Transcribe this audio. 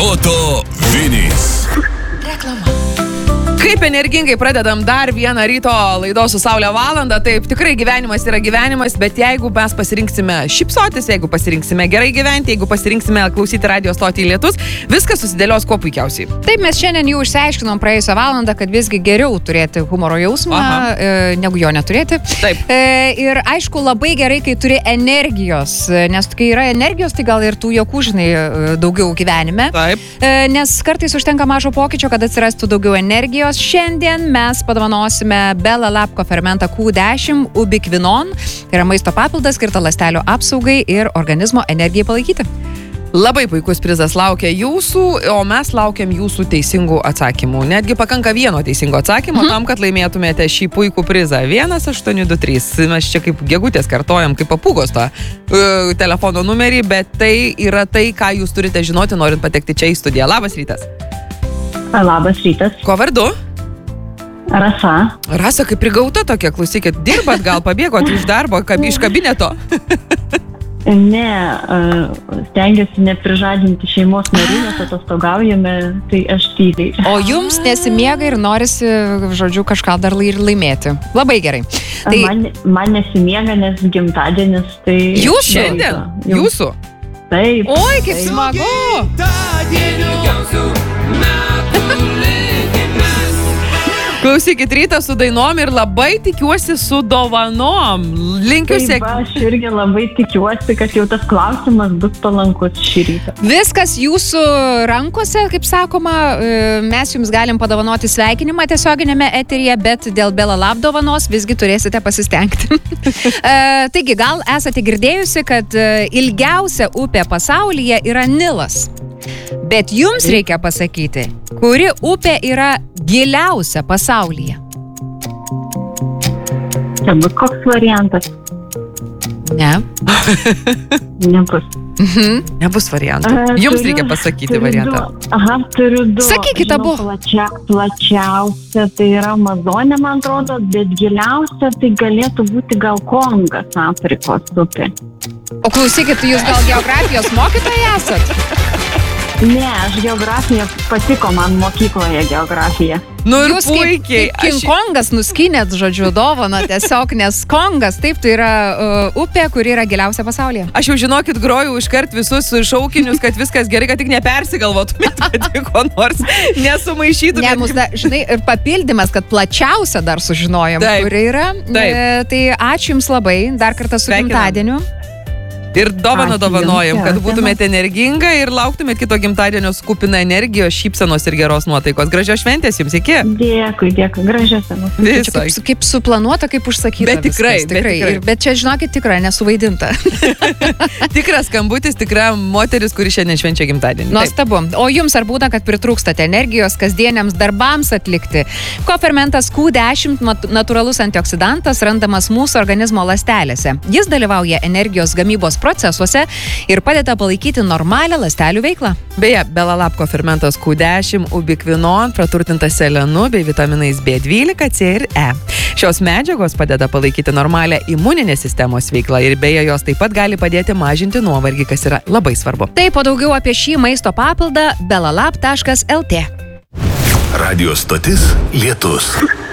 Proto Vinys. Reklama. Kaip energingai pradedam dar vieną ryto laidos su Saulė valandą, taip tikrai gyvenimas yra gyvenimas, bet jeigu mes pasirinksime šypsotis, jeigu pasirinksime gerai gyventi, jeigu pasirinksime klausyti radio stotį į lietus, viskas susidėlios kuo puikiausiai. Taip, mes šiandien jau išsiaiškinom praėjusią valandą, kad visgi geriau turėti humoro jausmą, negu jo neturėti. Taip. Ir aišku, labai gerai, kai turi energijos, nes kai yra energijos, tai gal ir tų juokų, žinai, daugiau gyvenime. Taip. Nes kartais užtenka mažo pokyčio, kad atsirastų daugiau energijos. Šiandien mes padovanosime Bela Lapko fermentą Q10 Ubiquinon. Tai yra maisto papildas skirta ląstelių apsaugai ir organizmo energijai palaikyti. Labai puikus prizas laukia jūsų, o mes laukiam jūsų teisingų atsakymų. Netgi pakanka vieno teisingo atsakymo tam, kad laimėtumėte šį puikų prizą. 1823. Mes čia kaip gegutės kartojam, kaip papūgos tą telefono numerį, bet tai yra tai, ką jūs turite žinoti, norint patekti čia į studiją. Labas rytas. Labas rytas. Ko vardu? Rasa. Rasa, kaip prigauta tokia, klausykit, dirbat, gal pabėgot iš darbo, iš kabineto? Ne, stengiuosi neprižadinti šeimos narių, nes atostogaujame, tai aš tyliai. O jums nesimiega ir norisi, žodžiu, kažką dar ir laimėti. Labai gerai. Tai... Man nesimiega, nes gimtadienis, tai... Jūs šiandien? Jūsų? Taip. Oi, kaip smagu! Klausykit, rytą su dainom ir labai tikiuosi su dovanom. Linkiu sėkmės. Aš irgi labai tikiuosi, kad jau tas klausimas bus palankus šį rytą. Viskas jūsų rankose, kaip sakoma, mes jums galim padovanoti sveikinimą tiesioginėme eteryje, bet dėl Bela Lab dovanos visgi turėsite pasistengti. Taigi, gal esate girdėjusi, kad ilgiausia upė pasaulyje yra Nilas. Bet jums reikia pasakyti, kuri upė yra giliausia pasaulyje. Čia bus koks variantas? Ne. Nebus. Nebus variantų. Jums reikia pasakyti variantą. Turiu du. Sakykite abu. Plačiausia tai yra Amazonė, man atrodo, bet giliausia tai galėtų būti gal Kongas, Afrikos upė. O klausykit, jūs gal geografijos mokytojai esat? Ne, aš geografija patiko man mokykloje geografija. Nu ir jūs puikiai. Kaip King Kongas nuskynėt, žodžiu, dovaną tiesiog, nes Kongas, taip, tai yra upė, kuri yra giliausia pasaulyje. Aš jau žinokit, grojau iškart visus šaukinius, kad viskas gerai, kad tik nepersigalvotumėt, kad ko nors nesumaišytumėt. Ne, mūsų, žinai, ir papildymas, kad plačiausia dar sužinojom, kuri yra. Taip. Tai ačiū jums labai, dar kartą su gimtadieniu. Ir dovanojam, kad būtumėte energinga ir lauktumėt kito gimtadienio kupina energijos, šypsenos ir geros nuotaikos. Gražios šventės jums, iki. Dėkui, gražios šventės. Kaip suplanuota, kaip užsakyta. Bet tikrai. Bet čia, žinokit, tikrai nesuvaidinta. Tikras skambutis, tikra moteris, kuri šiandien švenčia gimtadienį. Nuostabu. O jums ar būna, kad pritrūkstate energijos kasdieniams darbams atlikti? Kofermentas Q10 natūralus antioksidantas randamas mūsų organizmo ląstelėse. Jis dalyvauja energijos gamybos procesuose ir padeda palaikyti normalią ląstelių veiklą. Beje, Bela Lapko fermentas Q10 Ubiquinon praturtintas selenu bei vitaminais B12, C ir E. Šios medžiagos padeda palaikyti normalią imuninės sistemos veiklą ir beje, jos taip pat gali padėti mažinti nuovargį, kas yra labai svarbu. Taip, o daugiau apie šį maisto papildą belalab.lt. Radio stotis Lietus.